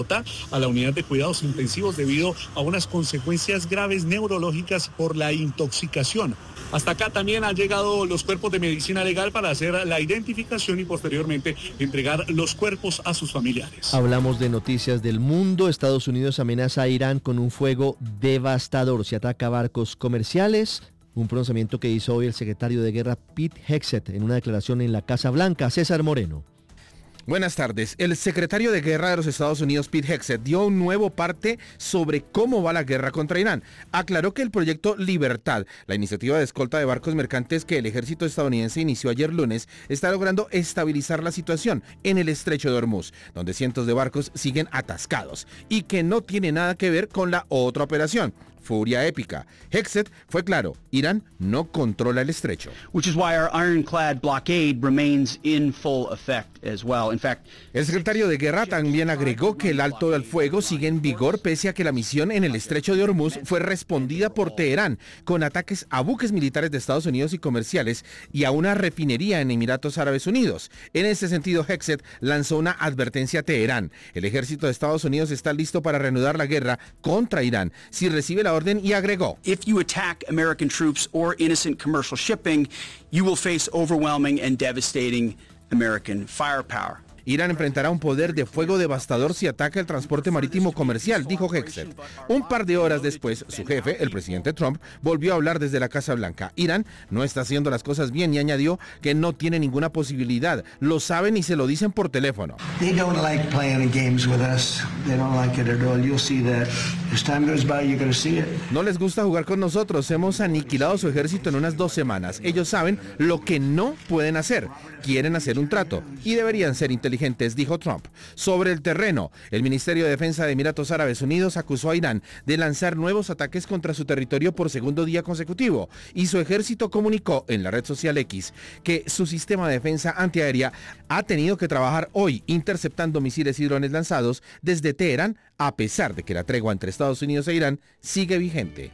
a la unidad de cuidados intensivos debido a unas consecuencias graves neurológicas por la intoxicación. Hasta acá también han llegado los cuerpos de medicina legal para hacer la identificación y posteriormente entregar los cuerpos a sus familiares. Hablamos de noticias del mundo. Estados Unidos amenaza a Irán con un fuego devastador si ataca barcos comerciales. Un pronunciamiento que hizo hoy el secretario de Guerra Pete Hegseth en una declaración en la Casa Blanca. César Moreno. Buenas tardes. El secretario de Guerra de los Estados Unidos, Pete Hegseth, dio un nuevo parte sobre cómo va la guerra contra Irán. Aclaró que el proyecto Libertad, la iniciativa de escolta de barcos mercantes que el ejército estadounidense inició ayer lunes, está logrando estabilizar la situación en el estrecho de Hormuz, donde cientos de barcos siguen atascados, y que no tiene nada que ver con la otra operación, Furia Épica. Hegseth fue claro, Irán no controla el estrecho. Which is why our ironclad blockade remains in full effect as well. In fact, el secretario de Guerra también agregó que el alto del fuego sigue en vigor pese a que la misión en el estrecho de Hormuz fue respondida por Teherán con ataques a buques militares de Estados Unidos y comerciales y a una refinería en Emiratos Árabes Unidos. En ese sentido, Hegseth lanzó una advertencia a Teherán. El ejército de Estados Unidos está listo para reanudar la guerra contra Irán si recibe la orden, y agregó: If you attack American troops or innocent commercial shipping, you will face overwhelming and devastating American firepower. Irán enfrentará un poder de fuego devastador si ataca el transporte marítimo comercial, dijo Hegseth. Un par de horas después, su jefe, el presidente Trump, volvió a hablar desde la Casa Blanca. Irán no está haciendo las cosas bien y añadió que no tiene ninguna posibilidad. Lo saben y se lo dicen por teléfono. No les gusta jugar con nosotros. Hemos aniquilado su ejército en unas 2 semanas. Ellos saben lo que no pueden hacer. Quieren hacer un trato y deberían ser inteligentes, dijo Trump. Sobre el terreno, el Ministerio de Defensa de Emiratos Árabes Unidos acusó a Irán de lanzar nuevos ataques contra su territorio por segundo día consecutivo, y su ejército comunicó en la red social X que su sistema de defensa antiaérea ha tenido que trabajar hoy interceptando misiles y drones lanzados desde Teherán, a pesar de que la tregua entre Estados Unidos e Irán sigue vigente.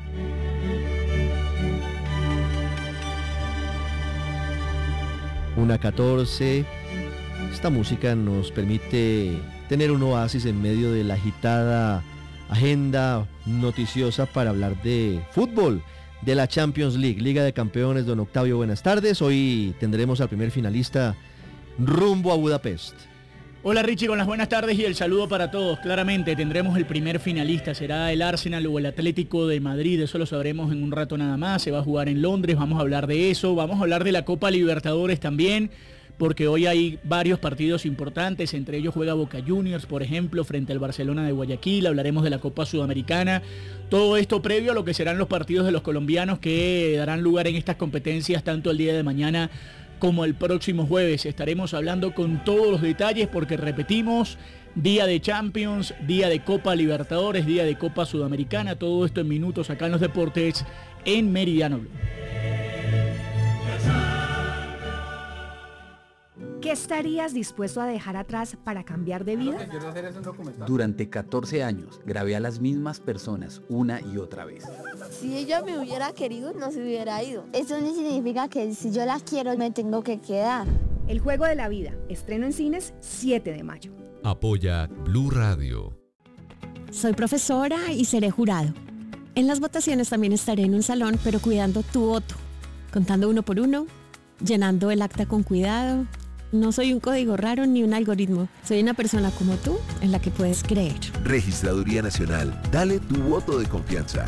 Una 14. Esta música nos permite tener un oasis en medio de la agitada agenda noticiosa para hablar de fútbol, de la Champions League, Liga de Campeones. Don Octavio, buenas tardes. Hoy tendremos al primer finalista rumbo a Budapest. Hola Richie, con las buenas tardes y el saludo para todos. Claramente tendremos el primer finalista, será el Arsenal o el Atlético de Madrid, eso lo sabremos en un rato nada más. Se va a jugar en Londres, vamos a hablar de eso, vamos a hablar de la Copa Libertadores también, porque hoy hay varios partidos importantes, entre ellos juega Boca Juniors, por ejemplo, frente al Barcelona de Guayaquil. Hablaremos de la Copa Sudamericana, todo esto previo a lo que serán los partidos de los colombianos que darán lugar en estas competencias tanto el día de mañana como el próximo jueves. Estaremos hablando con todos los detalles porque, repetimos, día de Champions, día de Copa Libertadores, día de Copa Sudamericana, todo esto en minutos acá en los deportes en Meridiano Blue. ¿Qué estarías dispuesto a dejar atrás para cambiar de vida? Durante 14 años grabé a las mismas personas una y otra vez. Si ella me hubiera querido, no se hubiera ido. Eso no significa que si yo la quiero, me tengo que quedar. El juego de la vida, estreno en cines 7 de mayo. Apoya Blue Radio. Soy profesora y seré jurado. En las votaciones también estaré en un salón, pero cuidando tu voto, contando uno por uno, llenando el acta con cuidado. No soy un código raro ni un algoritmo. Soy una persona como tú en la que puedes creer. Registraduría Nacional. Dale tu voto de confianza.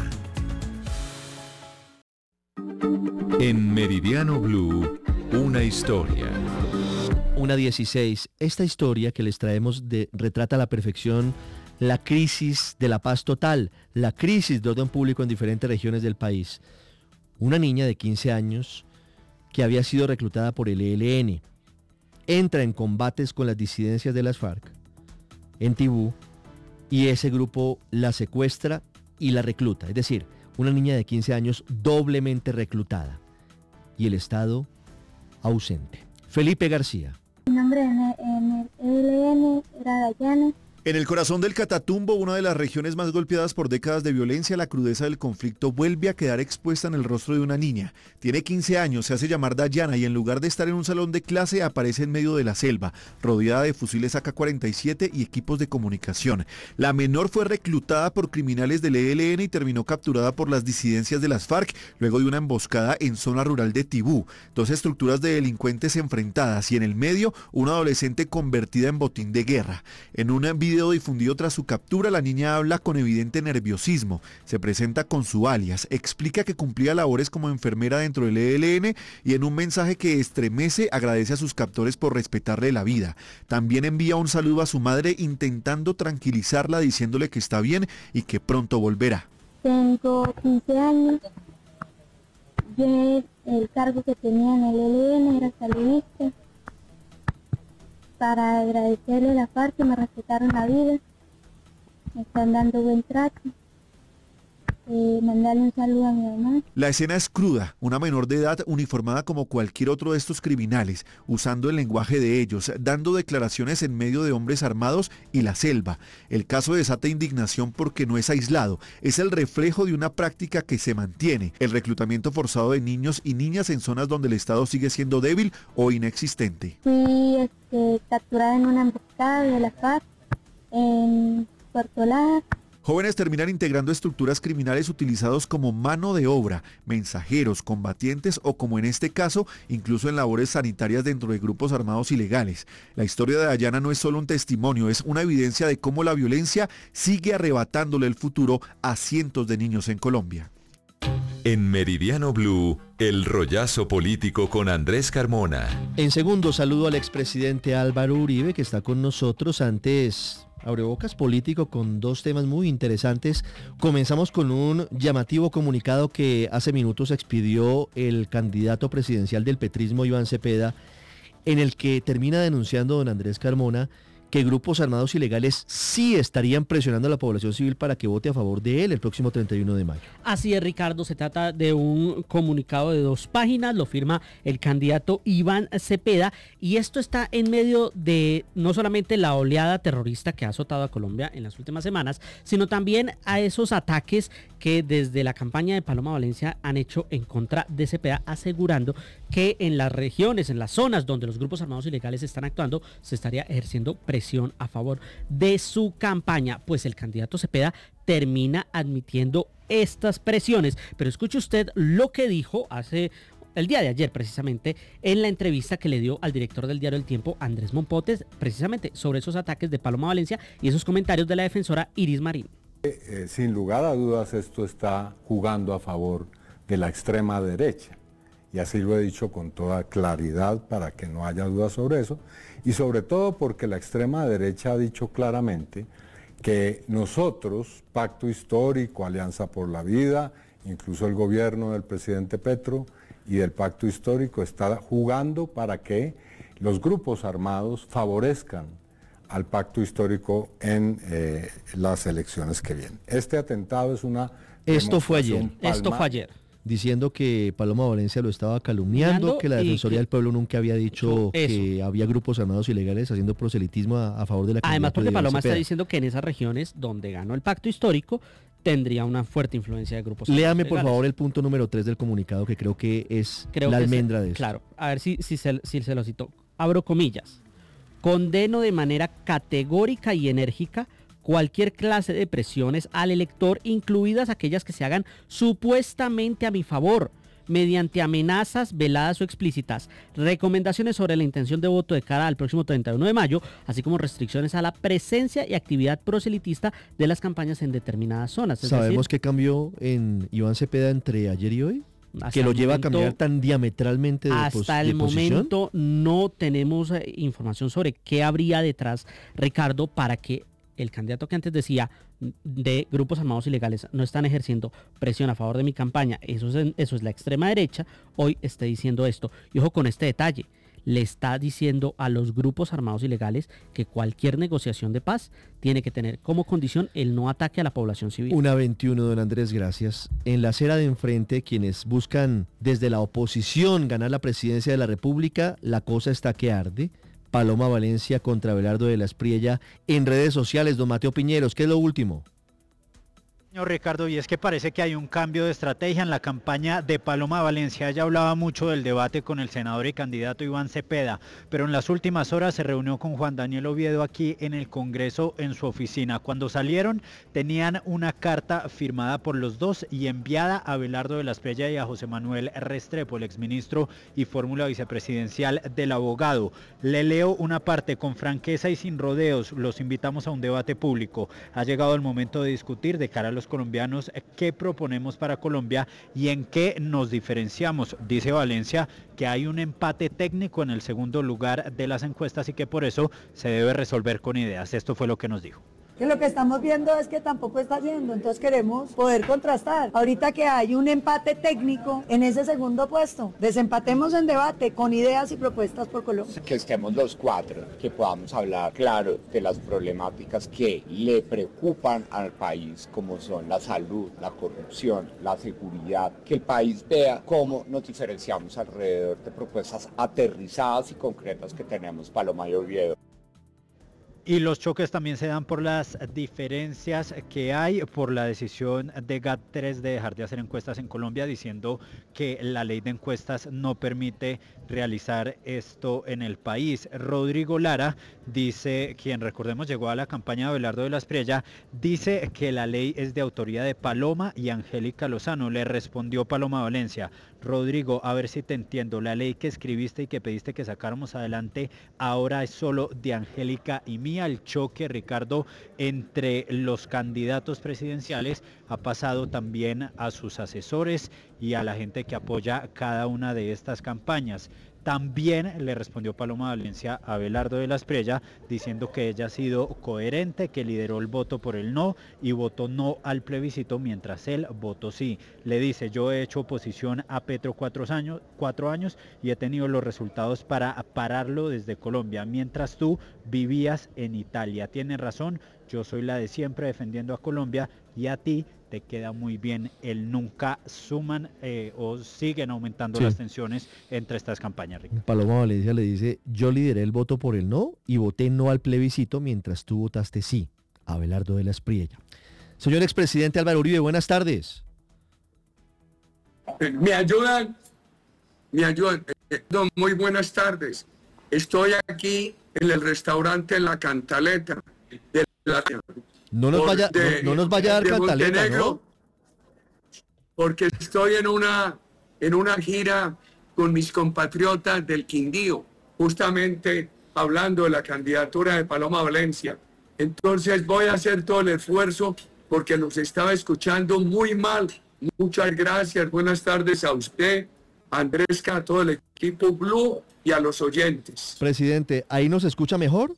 En Meridiano Blue, una historia. Una 16. Esta historia que les traemos retrata a la perfección la crisis de la paz total, la crisis de orden público en diferentes regiones del país. Una niña de 15 años que había sido reclutada por el ELN. Entra en combates con las disidencias de las FARC en Tibú y ese grupo la secuestra y la recluta. Es decir, una niña de 15 años doblemente reclutada y el Estado ausente. Felipe García. Mi nombre en el ELN era Dayana En el corazón del Catatumbo, una de las regiones más golpeadas por décadas de violencia, la crudeza del conflicto vuelve a quedar expuesta en el rostro de una niña. Tiene 15 años, se hace llamar Dayana y en lugar de estar en un salón de clase aparece en medio de la selva, rodeada de fusiles AK-47 y equipos de comunicación. La menor fue reclutada por criminales del ELN y terminó capturada por las disidencias de las FARC luego de una emboscada en zona rural de Tibú. Dos estructuras de delincuentes enfrentadas y en el medio una adolescente convertida en botín de guerra. En un video difundido tras su captura, la niña habla con evidente nerviosismo, se presenta con su alias, explica que cumplía labores como enfermera dentro del ELN y en un mensaje que estremece agradece a sus captores por respetarle la vida. También envía un saludo a su madre intentando tranquilizarla diciéndole que está bien y que pronto volverá. Tengo 15 años, yo el cargo que tenía en el ELN era saludista. Para agradecerle a la FARC que me respetaron la vida, me están dando buen trato, mandarle un saludo a mi mamá. La escena es cruda, una menor de edad uniformada como cualquier otro de estos criminales, usando el lenguaje de ellos, dando declaraciones en medio de hombres armados y la selva. El caso desata indignación porque no es aislado, es el reflejo de una práctica que se mantiene, el reclutamiento forzado de niños y niñas en zonas donde el Estado sigue siendo débil o inexistente. Fui capturada en una emboscada de la FARC en Puerto Lara. Jóvenes terminan integrando estructuras criminales utilizados como mano de obra, mensajeros, combatientes o como en este caso, incluso en labores sanitarias dentro de grupos armados ilegales. La historia de Dayana no es solo un testimonio, es una evidencia de cómo la violencia sigue arrebatándole el futuro a cientos de niños en Colombia. En Meridiano Blue, el rollazo político con Andrés Carmona. En segundo, saludo al expresidente Álvaro Uribe, que está con nosotros. Antes, abrebocas político con dos temas muy interesantes. Comenzamos con un llamativo comunicado que hace minutos expidió el candidato presidencial del petrismo, Iván Cepeda, en el que termina denunciando don Andrés Carmona que grupos armados ilegales sí estarían presionando a la población civil para que vote a favor de él el próximo 31 de mayo. Así es, Ricardo, se trata de un comunicado de 2 páginas, lo firma el candidato Iván Cepeda, y esto está en medio de no solamente la oleada terrorista que ha azotado a Colombia en las últimas semanas, sino también a esos ataques que desde la campaña de Paloma Valencia han hecho en contra de Cepeda, asegurando que en las regiones, en las zonas donde los grupos armados ilegales están actuando, se estaría ejerciendo presión a favor de su campaña. Pues el candidato Cepeda termina admitiendo estas presiones, pero escuche usted lo que dijo el día de ayer precisamente en la entrevista que le dio al director del diario El Tiempo, Andrés Mompotes, precisamente sobre esos ataques de Paloma Valencia y esos comentarios de la defensora Iris Marín. Sin lugar a dudas esto está jugando a favor de la extrema derecha. Y así lo he dicho con toda claridad para que no haya dudas sobre eso, y sobre todo porque la extrema derecha ha dicho claramente que nosotros, Pacto Histórico, Alianza por la Vida, incluso el gobierno del presidente Petro y del Pacto Histórico está jugando para que los grupos armados favorezcan al Pacto Histórico en las elecciones que vienen. Este atentado es una... Esto fue ayer. Diciendo que Paloma Valencia lo estaba calumniando, que la Defensoría del Pueblo nunca había dicho que había grupos armados ilegales haciendo proselitismo a favor de la candidatura. Además, porque Paloma Cepeda está diciendo que en esas regiones donde ganó el Pacto Histórico tendría una fuerte influencia de grupos armados Léame, ilegales. por favor, el punto número 3 del comunicado, que creo que es la almendra de eso. Claro, a ver si se lo cito. Abro comillas. Condeno de manera categórica y enérgica cualquier clase de presiones al elector, incluidas aquellas que se hagan supuestamente a mi favor, mediante amenazas veladas o explícitas, recomendaciones sobre la intención de voto de cara al próximo 31 de mayo, así como restricciones a la presencia y actividad proselitista de las campañas en determinadas zonas. ¿Sabemos qué cambió en Iván Cepeda entre ayer y hoy? Que lo lleva a cambiar tan diametralmente de posición. Hasta el momento no tenemos información sobre qué habría detrás, Ricardo, para que el candidato que antes decía de grupos armados ilegales no están ejerciendo presión a favor de mi campaña, eso es la extrema derecha, hoy esté diciendo esto. Y ojo con este detalle, le está diciendo a los grupos armados ilegales que cualquier negociación de paz tiene que tener como condición el no ataque a la población civil. 1:21, don Andrés, gracias. En la acera de enfrente, quienes buscan desde la oposición ganar la presidencia de la República, la cosa está que arde. Paloma Valencia contra Abelardo de la Espriella en redes sociales. Don Mateo Piñeros, ¿qué es lo último? Señor Ricardo, y es que parece que hay un cambio de estrategia en la campaña de Paloma Valencia. Ella hablaba mucho del debate con el senador y candidato Iván Cepeda, pero en las últimas horas se reunió con Juan Daniel Oviedo aquí en el Congreso en su oficina. Cuando salieron tenían una carta firmada por los dos y enviada a Abelardo de la Espriella y a José Manuel Restrepo, el exministro y fórmula vicepresidencial del abogado. Le leo una parte con franqueza y sin rodeos. Los invitamos a un debate público. Ha llegado el momento de discutir de cara a los colombianos qué proponemos para Colombia y en qué nos diferenciamos. Dice Valencia que hay un empate técnico en el segundo lugar de las encuestas y que por eso se debe resolver con ideas. Esto fue lo que nos dijo. Que lo que estamos viendo es que tampoco está yendo, entonces queremos poder contrastar. Ahorita que hay un empate técnico en ese segundo puesto, desempatemos en debate con ideas y propuestas por Colombia. Que estemos los cuatro, que podamos hablar claro de las problemáticas que le preocupan al país, como son la salud, la corrupción, la seguridad, que el país vea cómo nos diferenciamos alrededor de propuestas aterrizadas y concretas que tenemos Paloma y Oviedo. Y los choques también se dan por las diferencias que hay por la decisión de GAT3 de dejar de hacer encuestas en Colombia, diciendo que la ley de encuestas no permite realizar esto en el país. Rodrigo Lara dice, quien recordemos llegó a la campaña de Abelardo de la Espriella, dice que la ley es de autoría de Paloma y Angélica Lozano. Le respondió Paloma Valencia: Rodrigo, a ver si te entiendo, la ley que escribiste y que pediste que sacáramos adelante ahora es solo de Angélica y mía. El choque, Ricardo, entre los candidatos presidenciales ha pasado también a sus asesores y a la gente que apoya cada una de estas campañas. También le respondió Paloma Valencia a Abelardo de la Espriella diciendo que ella ha sido coherente, que lideró el voto por el no y votó no al plebiscito mientras él votó sí. Le dice: yo he hecho oposición a Petro 4 años y he tenido los resultados para pararlo desde Colombia, mientras tú vivías en Italia. Tienes razón, yo soy la de siempre defendiendo a Colombia y a ti te queda muy bien el nunca suman o siguen aumentando las tensiones entre estas campañas, Ricardo. Paloma Valencia le dice: yo lideré el voto por el no y voté no al plebiscito mientras tú votaste sí. Abelardo de la Espriella. Señor expresidente Álvaro Uribe, buenas tardes. Me ayudan. Muy buenas tardes. Estoy aquí en el restaurante La Cantaleta de la... No nos vaya a dar cantaleta, ¿no? Porque estoy en una gira con mis compatriotas del Quindío, justamente hablando de la candidatura de Paloma Valencia. Entonces voy a hacer todo el esfuerzo porque nos estaba escuchando muy mal. Muchas gracias, buenas tardes a usted, a Andresca, a todo el equipo Blue y a los oyentes. Presidente, ¿ahí nos escucha mejor?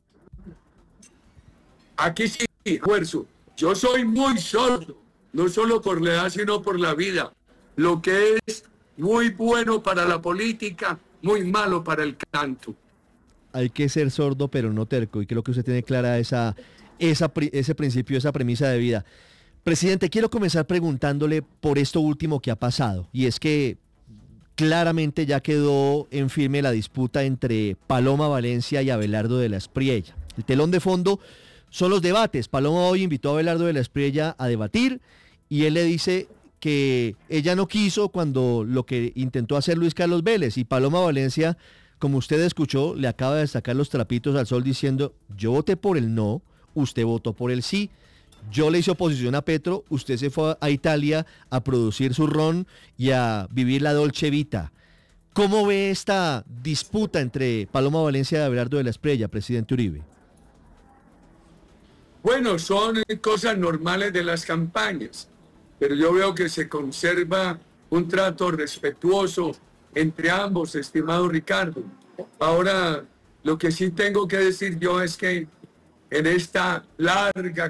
Aquí sí, esfuerzo. Yo soy muy sordo, no solo por la edad, sino por la vida. Lo que es muy bueno para la política, muy malo para el canto. Hay que ser sordo, pero no terco, y creo que usted tiene clara ese principio, esa premisa de vida. Presidente, quiero comenzar preguntándole por esto último que ha pasado, y es que claramente ya quedó en firme la disputa entre Paloma Valencia y Abelardo de la Espriella. El telón de fondo son los debates. Paloma hoy invitó a Abelardo de la Espriella a debatir y él le dice que ella no quiso cuando lo que intentó hacer Luis Carlos Vélez, y Paloma Valencia, como usted escuchó, le acaba de sacar los trapitos al sol diciendo: yo voté por el no, usted votó por el sí. Yo le hice oposición a Petro, usted se fue a Italia a producir su ron y a vivir la Dolce Vita. ¿Cómo ve esta disputa entre Paloma Valencia y Abelardo de la Espriella, presidente Uribe? Bueno, son cosas normales de las campañas, pero yo veo que se conserva un trato respetuoso entre ambos, estimado Ricardo. Ahora, lo que sí tengo que decir yo es que en esta larga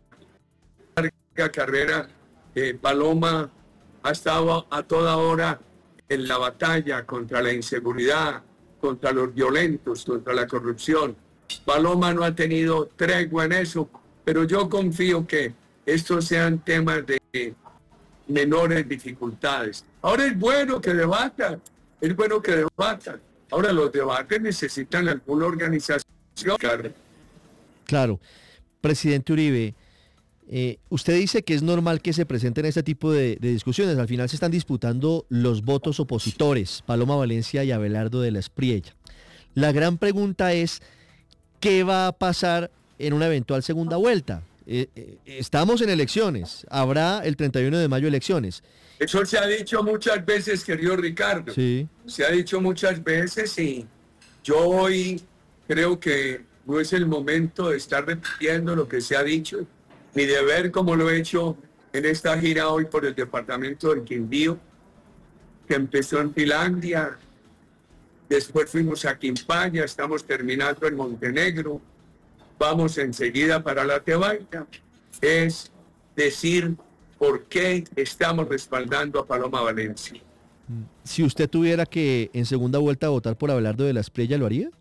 carrera, Paloma ha estado a toda hora en la batalla contra la inseguridad, contra los violentos, contra la corrupción. Paloma no ha tenido tregua en eso, pero yo confío que estos sean temas de menores dificultades. Ahora es bueno que debatan, Ahora, los debates necesitan alguna organización. Claro. Presidente Uribe, usted dice que es normal que se presenten este tipo de discusiones. Al final se están disputando los votos opositores, Paloma Valencia y Abelardo de la Espriella. La gran pregunta es, ¿qué va a pasar en una eventual segunda vuelta? Estamos en elecciones, habrá el 31 de mayo elecciones. Eso se ha dicho muchas veces, querido Ricardo. Sí. Se ha dicho muchas veces y yo hoy creo que no es el momento de estar repitiendo lo que se ha dicho, ni de ver cómo lo he hecho en esta gira hoy por el departamento del Quindío, que empezó en Finlandia, después fuimos a Quimpaya, estamos terminando en Montenegro, vamos enseguida para la Tebaida. Es decir, ¿por qué estamos respaldando a Paloma Valencia? Si usted tuviera que en segunda vuelta votar por Abelardo de la Espriella, ¿lo haría?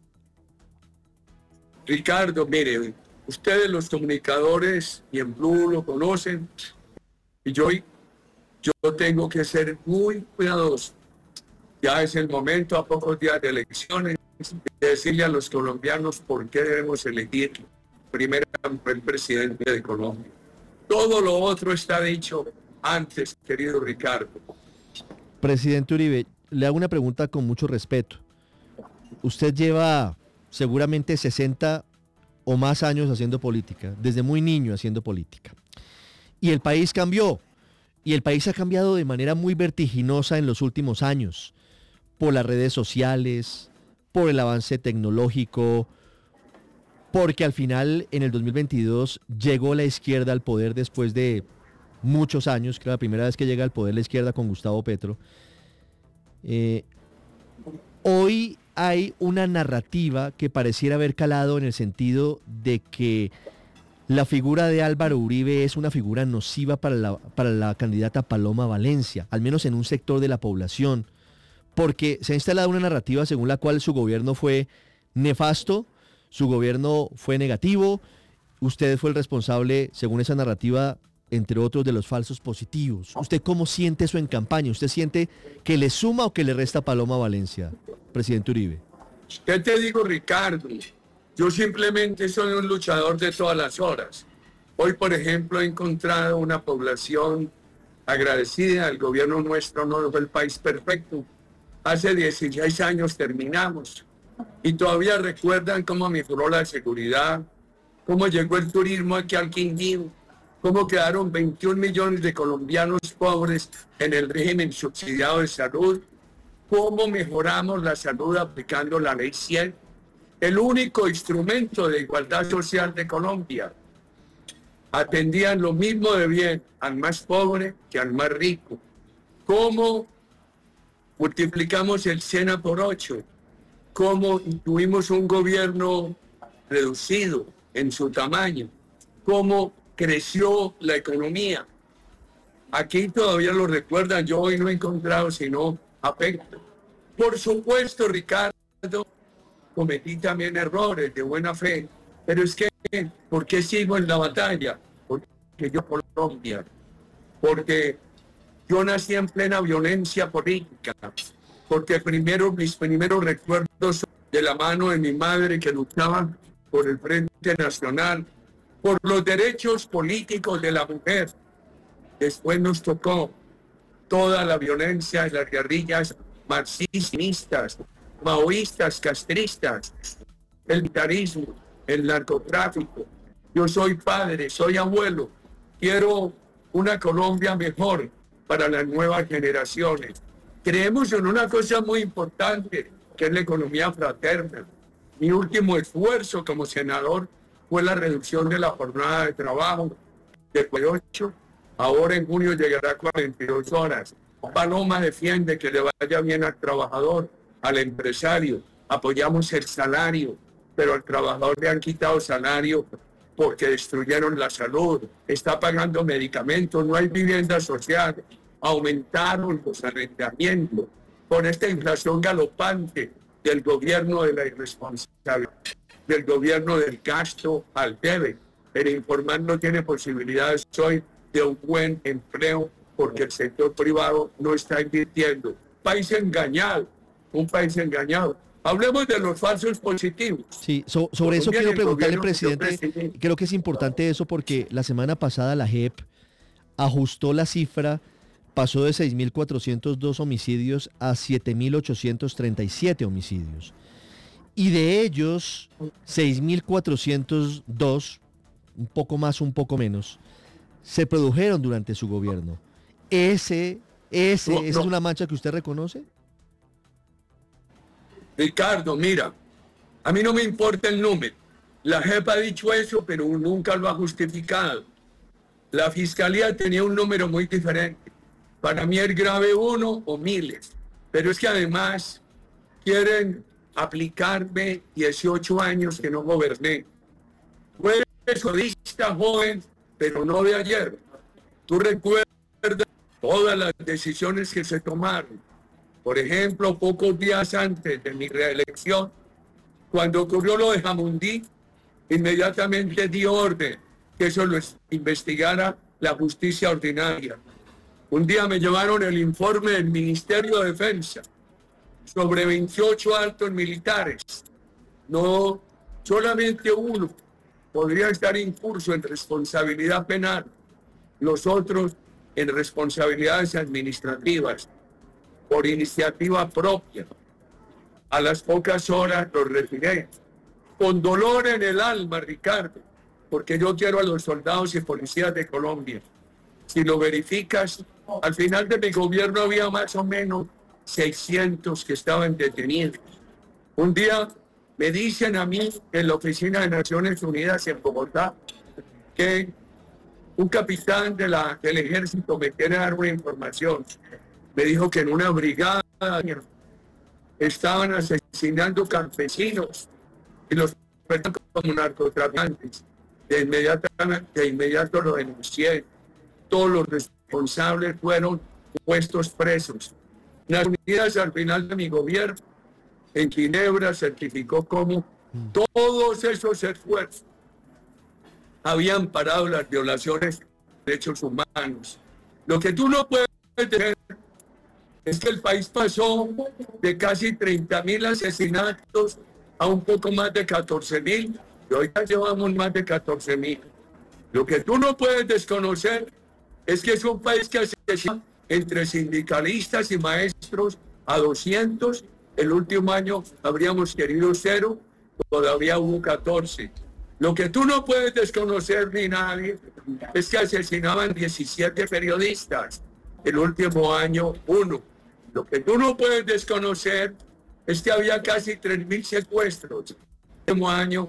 Ricardo, mire, ustedes los comunicadores y en Blue lo conocen, y yo tengo que ser muy cuidadoso. Ya es el momento, a pocos días de elecciones, de decirle a los colombianos por qué debemos elegir primero el presidente de Colombia. Todo lo otro está dicho antes, querido Ricardo. Presidente Uribe, le hago una pregunta con mucho respeto. Usted lleva seguramente 60 o más años haciendo política, desde muy niño haciendo política. Y el país cambió, y el país ha cambiado de manera muy vertiginosa en los últimos años, por las redes sociales, por el avance tecnológico, porque al final en el 2022 llegó la izquierda al poder después de muchos años, que era la primera vez que llega al poder la izquierda con Gustavo Petro. Hoy hay una narrativa que pareciera haber calado en el sentido de que la figura de Álvaro Uribe es una figura nociva para la candidata Paloma Valencia, al menos en un sector de la población, porque se ha instalado una narrativa según la cual su gobierno fue nefasto, su gobierno fue negativo, usted fue el responsable, según esa narrativa, entre otros, de los falsos positivos. ¿Usted cómo siente eso en campaña? ¿Usted siente que le suma o que le resta Paloma Valencia, presidente Uribe? ¿Qué te digo, Ricardo? Yo simplemente soy un luchador de todas las horas. Hoy, por ejemplo, he encontrado una población agradecida. El gobierno nuestro no fue el país perfecto. Hace 16 años terminamos y todavía recuerdan cómo mejoró la seguridad, cómo llegó el turismo aquí al Quindío, cómo quedaron 21 millones de colombianos pobres en el régimen subsidiado de salud, cómo mejoramos la salud aplicando la Ley 100, el único instrumento de igualdad social de Colombia. Atendían lo mismo de bien al más pobre que al más rico. Cómo multiplicamos el SENA por 8, cómo tuvimos un gobierno reducido en su tamaño, cómo creció la economía. Aquí todavía lo recuerdan, yo hoy no he encontrado sino afecto. Por supuesto, Ricardo, cometí también errores de buena fe, pero es que, ¿por qué sigo en la batalla? Porque yo Colombia, porque yo nací en plena violencia política, porque mis primeros recuerdos son de la mano de mi madre que luchaba por el Frente Nacional, por los derechos políticos de la mujer. Después nos tocó toda la violencia de las guerrillas marxistas, maoístas, castristas, el militarismo, el narcotráfico. Yo soy padre, soy abuelo, quiero una Colombia mejor para las nuevas generaciones. Creemos en una cosa muy importante, que es la economía fraterna. Mi último esfuerzo como senador fue la reducción de la jornada de trabajo de 48, ahora en junio llegará a 42 horas. Paloma defiende que le vaya bien al trabajador, al empresario. Apoyamos el salario, pero al trabajador le han quitado salario porque destruyeron la salud. Está pagando medicamentos, no hay vivienda social. Aumentaron los arrendamientos con esta inflación galopante del gobierno de la irresponsabilidad, del gobierno del gasto al debe. El Informal no tiene posibilidades hoy de un buen empleo porque el sector privado no está invirtiendo. Un país engañado. Hablemos de los falsos positivos. Sí, sobre eso quiero preguntarle, presidente, creo que es importante eso porque la semana pasada la JEP ajustó la cifra, pasó de 6.402 homicidios a 7.837 homicidios. Y de ellos, 6.402, un poco más, un poco menos, se produjeron durante su gobierno. ¿Esa es una mancha que usted reconoce? Ricardo, mira, a mí no me importa el número. La JEP ha dicho eso, pero nunca lo ha justificado. La Fiscalía tenía un número muy diferente. Para mí es grave 1 o miles. Pero es que además quieren aplicarme 18 años que no goberné. Fue periodista joven, pero no de ayer. Tú recuerdas todas las decisiones que se tomaron. Por ejemplo, pocos días antes de mi reelección, cuando ocurrió lo de Jamundí, inmediatamente di orden que eso lo investigara la justicia ordinaria. Un día me llevaron el informe del Ministerio de Defensa sobre 28 altos militares. No, solamente uno podría estar incurso en responsabilidad penal, los otros en responsabilidades administrativas, por iniciativa propia. A las pocas horas los retiré, con dolor en el alma, Ricardo, porque yo quiero a los soldados y policías de Colombia. Si lo verificas, al final de mi gobierno había más o menos 600 que estaban detenidos. Un día me dicen a mí en la Oficina de Naciones Unidas en Bogotá que un capitán del ejército me quiere dar una información. Me dijo que en una brigada estaban asesinando campesinos y los trataban como narcotraficantes. De inmediato lo denuncié. Todos los responsables fueron puestos presos. Naciones Unidas, al final de mi gobierno, en Ginebra, certificó como todos esos esfuerzos habían parado las violaciones de derechos humanos. Lo que tú no puedes tener es que el país pasó de casi 30.000 asesinatos a un poco más de 14.000, y hoy ya llevamos más de 14.000. Lo que tú no puedes desconocer es que es un país que asesina entre sindicalistas y maestros a 200. El último año habríamos querido 0, todavía hubo 14. Lo que tú no puedes desconocer ni nadie es que asesinaban 17 periodistas. El último año, 1. Lo que tú no puedes desconocer es que había casi 3.000 secuestros. El último año,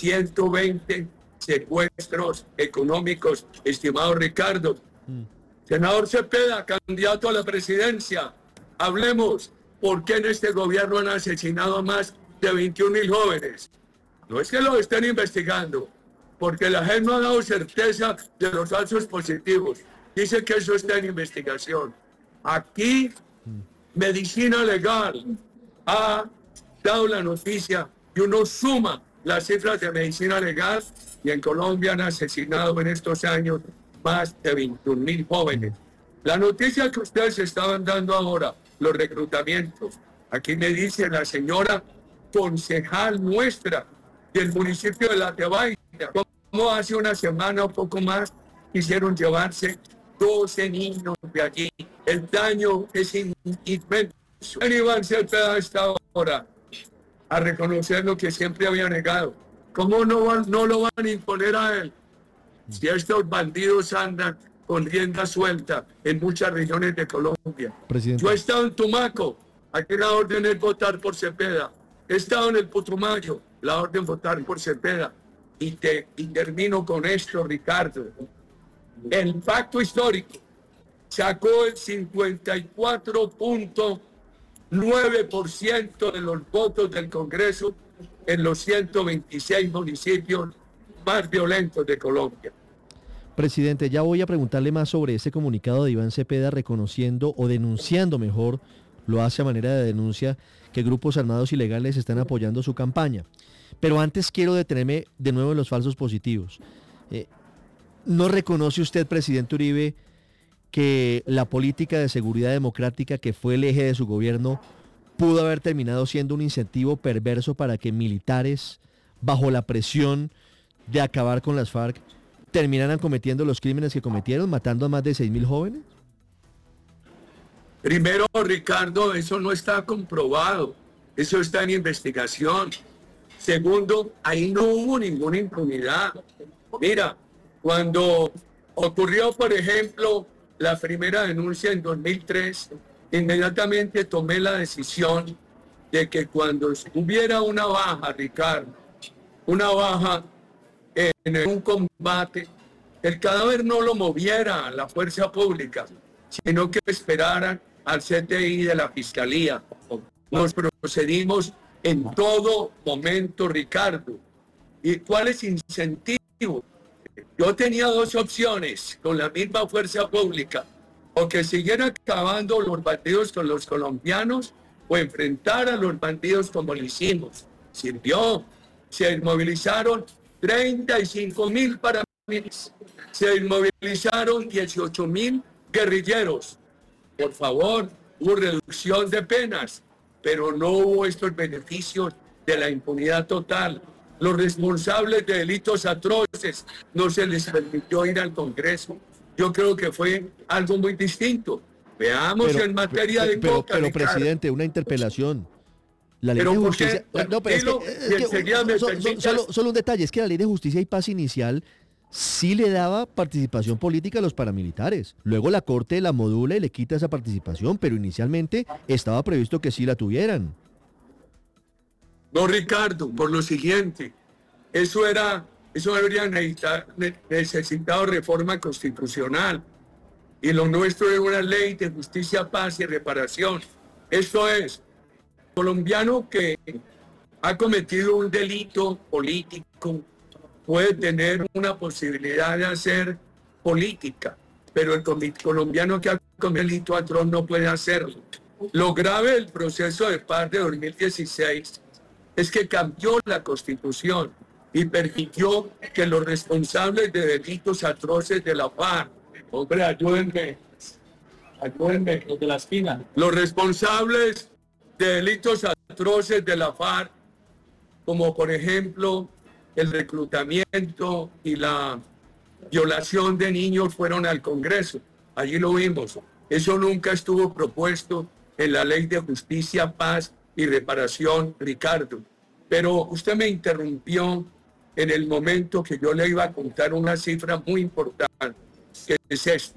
120 secuestros económicos, estimado Ricardo. Senador Cepeda, candidato a la presidencia, hablemos por qué en este gobierno han asesinado a más de 21.000 jóvenes. No es que lo estén investigando, porque la JEP no ha dado certeza de los falsos positivos. Dice que eso está en investigación. Aquí, Medicina Legal ha dado la noticia y uno suma las cifras de Medicina Legal y en Colombia han asesinado en estos años más de 21.000 jóvenes. La noticia que ustedes estaban dando ahora, los reclutamientos, aquí me dice la señora concejal nuestra del municipio de La Tebaida, como hace una semana o poco más quisieron llevarse 12 niños de allí. El daño es inmenso. Iván Cepeda está ahora a reconocer lo que siempre había negado. ¿Cómo no lo van a imponer a él? Si estos bandidos andan con rienda suelta en muchas regiones de Colombia. Presidente. Yo he estado en Tumaco, aquí la orden es votar por Cepeda. He estado en el Putumayo, la orden votar por Cepeda. Y termino con esto, Ricardo. El pacto histórico sacó el 54.9% de los votos del Congreso en los 126 municipios más violentos de Colombia. Presidente, ya voy a preguntarle más sobre ese comunicado de Iván Cepeda reconociendo o denunciando mejor, lo hace a manera de denuncia, que grupos armados ilegales están apoyando su campaña. Pero antes quiero detenerme de nuevo en los falsos positivos. ¿No reconoce usted, presidente Uribe, que la política de seguridad democrática que fue el eje de su gobierno pudo haber terminado siendo un incentivo perverso para que militares, bajo la presión de acabar con las FARC, terminaran cometiendo los crímenes que cometieron, matando a más de 6.000 jóvenes? Primero, Ricardo, eso no está comprobado, eso está en investigación. Segundo, ahí no hubo ninguna impunidad. Mira, cuando ocurrió, por ejemplo, la primera denuncia en 2003, inmediatamente tomé la decisión de que cuando hubiera una baja, Ricardo, una baja en un combate, el cadáver no lo moviera la fuerza pública, sino que esperaran al CTI de la Fiscalía. Nos procedimos en todo momento, Ricardo. ¿Y cuáles incentivos? Yo tenía dos opciones con la misma fuerza pública: o que siguiera acabando los bandidos con los colombianos, o enfrentar a los bandidos como lo hicimos. Sirvió. Se inmovilizaron 35.000 paramilitares, se inmovilizaron 18.000 guerrilleros. Por favor, hubo reducción de penas, pero no hubo estos beneficios de la impunidad total. Los responsables de delitos atroces no se les permitió ir al Congreso. Yo creo que fue algo muy distinto. Veamos en materia de coca. Pero presidente, una interpelación. La ley de justicia. Solo un detalle, es que la ley de justicia y paz inicial sí le daba participación política a los paramilitares. Luego la Corte la modula y le quita esa participación, pero inicialmente estaba previsto que sí la tuvieran. No, Ricardo, por lo siguiente, eso habría necesitado reforma constitucional. Y lo nuestro es una ley de justicia, paz y reparación. Esto es, colombiano que ha cometido un delito político puede tener una posibilidad de hacer política, pero el colombiano que ha cometido un delito atroz no puede hacerlo. Lo grave del proceso de paz de 2016 es que cambió la Constitución y permitió que los responsables de delitos atroces de la FARC, hombre, ayúdenme, los de la esquina, los responsables de delitos atroces de la FARC, como por ejemplo el reclutamiento y la violación de niños, fueron al Congreso. Allí lo vimos. Eso nunca estuvo propuesto en la Ley de Justicia, Paz y Reparación, Ricardo. Pero usted me interrumpió en el momento que yo le iba a contar una cifra muy importante, que es esta.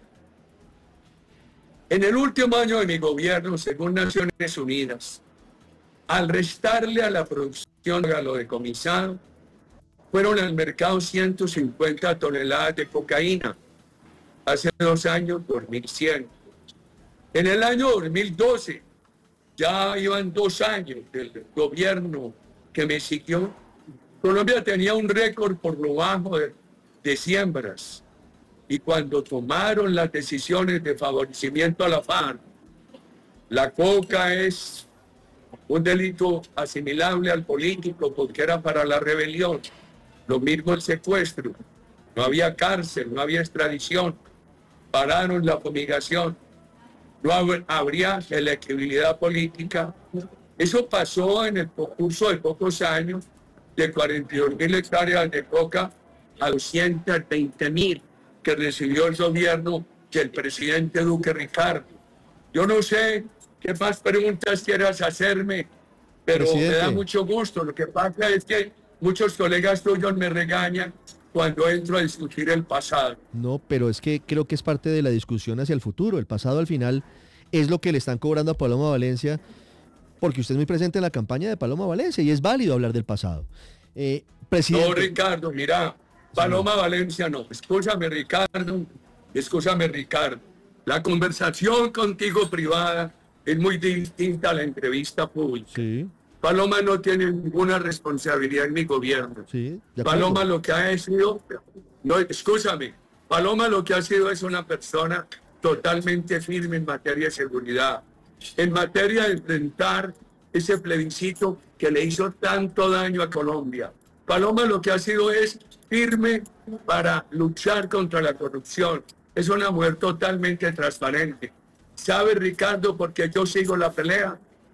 En el último año de mi gobierno, según Naciones Unidas, al restarle a la producción a lo decomisado, fueron al mercado 150 toneladas de cocaína. Hace 2 años, 2.100. En el año 2012, ya iban 2 años del gobierno que me siguió, Colombia tenía un récord por lo bajo de siembras. Y cuando tomaron las decisiones de favorecimiento a la FARC, la coca es un delito asimilable al político porque era para la rebelión. Lo mismo el secuestro. No había cárcel, no había extradición. Pararon la fumigación. No habría elegibilidad política. Eso pasó en el curso de pocos años, de 42.000 hectáreas de coca a 220.000 que recibió el gobierno del presidente Duque, Ricardo. Yo no sé qué más preguntas quieras hacerme, pero presidente, me da mucho gusto. Lo que pasa es que muchos colegas tuyos me regañan cuando entro a discutir el pasado. No, pero es que creo que es parte de la discusión hacia el futuro. El pasado al final es lo que le están cobrando a Paloma Valencia, porque usted es muy presente en la campaña de Paloma Valencia y es válido hablar del pasado. Presidente... No, Ricardo, mira, Paloma Valencia no. Escúchame, Ricardo. La conversación contigo privada es muy distinta a la entrevista pública. Sí. Paloma no tiene ninguna responsabilidad en mi gobierno. Sí, Paloma lo que ha sido, no, escúchame, Paloma lo que ha sido es una persona totalmente firme en materia de seguridad, en materia de enfrentar ese plebiscito que le hizo tanto daño a Colombia. Paloma lo que ha sido es firme para luchar contra la corrupción. Es una mujer totalmente transparente. ¿Sabe, Ricardo, por qué yo sigo la pelea?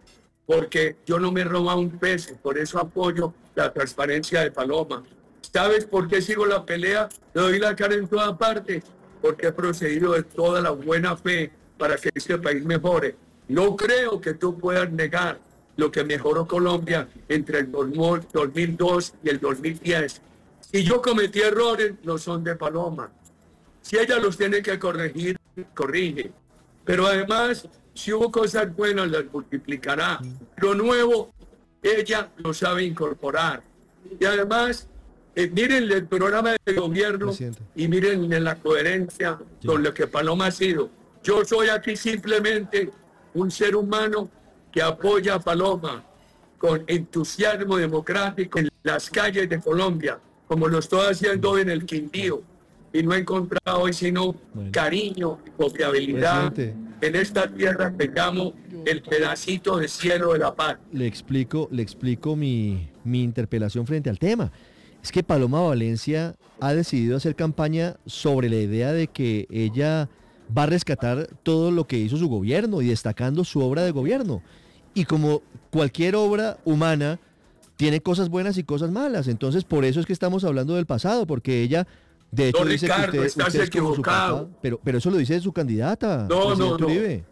porque yo no me he robado un peso, por eso apoyo la transparencia de Paloma. ¿Sabes por qué sigo la pelea? Le doy la cara en toda parte, porque he procedido de toda la buena fe para que este país mejore. No creo que tú puedas negar lo que mejoró Colombia entre el 2002 y el 2010. Si yo cometí errores, no son de Paloma. Si ella los tiene que corregir, corrige. Pero además, si hubo cosas buenas, las multiplicará. Lo nuevo, ella lo sabe incorporar. Y además, miren el programa de gobierno y miren la coherencia con lo que Paloma ha sido. Yo soy aquí simplemente un ser humano que apoya a Paloma con entusiasmo democrático en las calles de Colombia, como lo estoy haciendo en el Quindío. Y no he encontrado hoy sino cariño y confiabilidad en esta tierra que llamo el pedacito de cielo de la paz. Le explico mi interpelación frente al tema. Es que Paloma Valencia ha decidido hacer campaña sobre la idea de que ella va a rescatar todo lo que hizo su gobierno y destacando su obra de gobierno. Y como cualquier obra humana, tiene cosas buenas y cosas malas. Entonces, por eso es que estamos hablando del pasado, porque ella, de hecho, dice Ricardo, que estás usted es como su equivocado. papá, pero eso lo dice su candidata. No. Uribe.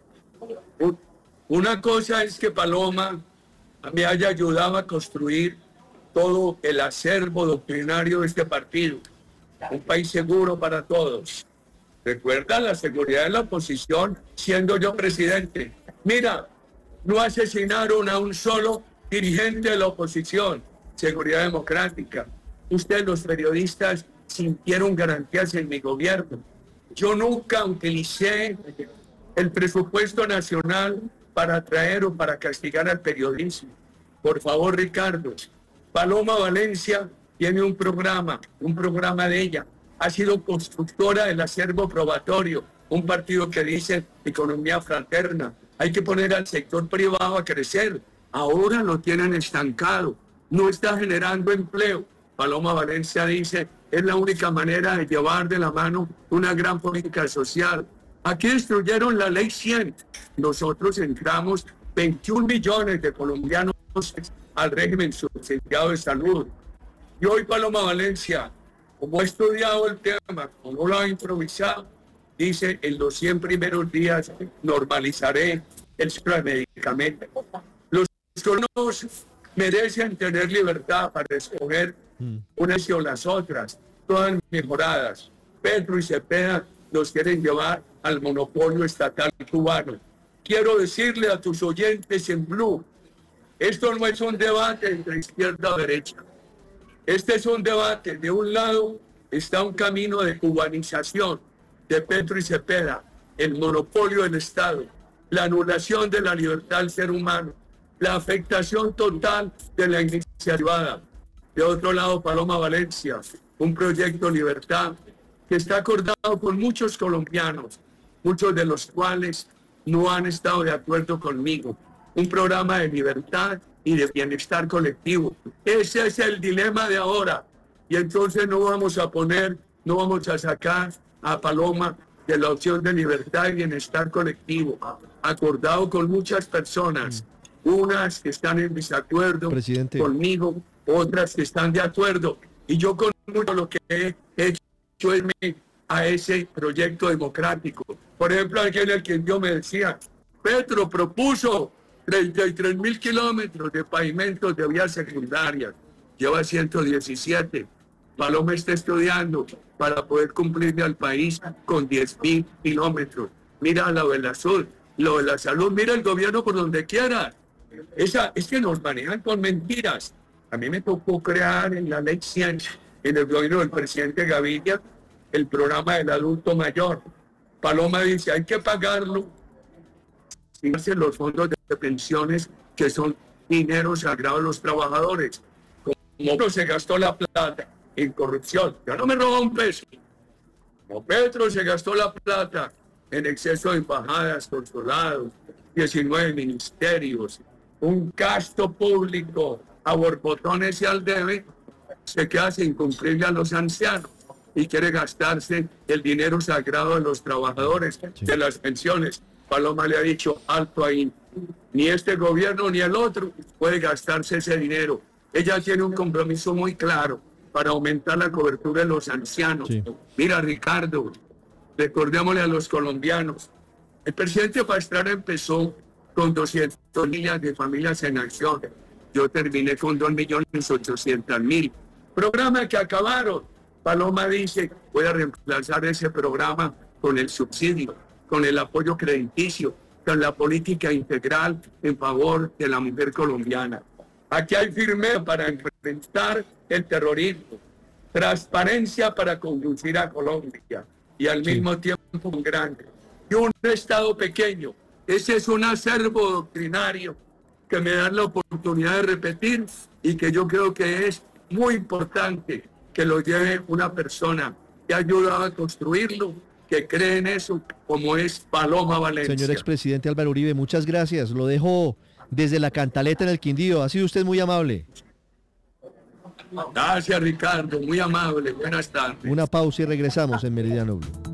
Una cosa es que Paloma me haya ayudado a construir todo el acervo doctrinario de este partido. Un país seguro para todos. Recuerda la seguridad de la oposición siendo yo presidente. Mira, no asesinaron a un solo dirigente de la oposición. Seguridad democrática. Ustedes, los periodistas, sintieron garantías en mi gobierno. Yo nunca utilicé el presupuesto nacional para atraer o para castigar al periodismo. Por favor, Ricardo, Paloma Valencia tiene un programa de ella. Ha sido constructora del acervo probatorio, un partido que dice economía fraterna. Hay que poner al sector privado a crecer. Ahora lo tienen estancado. No está generando empleo. Paloma Valencia dice, es la única manera de llevar de la mano una gran política social. Aquí destruyeron la ley 100. Nosotros entramos 21 millones de colombianos al régimen subsidiado de salud. Y hoy Paloma Valencia, como he estudiado el tema, como lo ha improvisado, dice, en los 100 primeros días normalizaré el medicamento. Los colombianos merecen tener libertad para escoger unas o las otras, todas mejoradas. Petro y Cepeda nos quieren llevar al monopolio estatal cubano. Quiero decirle a tus oyentes en Blue, esto no es un debate entre izquierda o derecha. Este es un debate. De un lado está un camino de cubanización de Petro y Cepeda, el monopolio del Estado, la anulación de la libertad del ser humano, la afectación total de la iniciativa privada. De otro lado, Paloma Valencia, un proyecto de libertad que está acordado con muchos colombianos, muchos de los cuales no han estado de acuerdo conmigo. Un programa de libertad y de bienestar colectivo. Ese es el dilema de ahora. Y entonces no vamos a sacar a Paloma de la opción de libertad y bienestar colectivo, acordado con muchas personas, unas que están en desacuerdo conmigo, otras que están de acuerdo. Y yo con mucho lo que he hecho es a ese proyecto democrático. Por ejemplo, alguien en el que yo me decía, Petro propuso 33.000 kilómetros de pavimentos de vías secundarias, lleva 117. Paloma está estudiando para poder cumplirle al país con 10.000 kilómetros. Mira lo de la salud, mira el gobierno por donde quiera. Es que nos manejan con mentiras. A mí me tocó crear en la ley 100, en el gobierno del presidente Gaviria, el programa del adulto mayor. Paloma dice, hay que pagarlo y hacen los fondos de pensiones, que son dinero sagrado de los trabajadores. Como se gastó la plata en corrupción, yo no me robó un peso. Como Petro se gastó la plata en exceso de embajadas, consulados, 19 ministerios, un gasto público a borbotones y al debe, se queda sin cumplirle a los ancianos y quiere gastarse el dinero sagrado de los trabajadores, de las pensiones. Paloma le ha dicho alto ahí, Ni este gobierno ni el otro puede gastarse ese dinero. Ella tiene un compromiso muy claro para aumentar la cobertura de los ancianos. Sí. Mira, Ricardo, recordémosle a los colombianos, el presidente Pastrana empezó con 200.000 de familias en acción. Yo terminé con 2.800.000. Programa que acabaron. Paloma dice, voy a reemplazar ese programa con el subsidio, con el apoyo crediticio, con la política integral en favor de la mujer colombiana. Aquí hay firmeza para enfrentar el terrorismo, transparencia para conducir a Colombia y al mismo tiempo un grande. Y un Estado pequeño. Ese es un acervo doctrinario que me dan la oportunidad de repetir y que yo creo que es muy importante que lo lleve una persona que ha ayudado a construirlo, que cree en eso, como es Paloma Valencia. Señor expresidente Álvaro Uribe, muchas gracias. Lo dejo desde la Cantaleta en el Quindío. Ha sido usted muy amable. Gracias, Ricardo. Muy amable. Buenas tardes. Una pausa y regresamos en Meridiano Blue.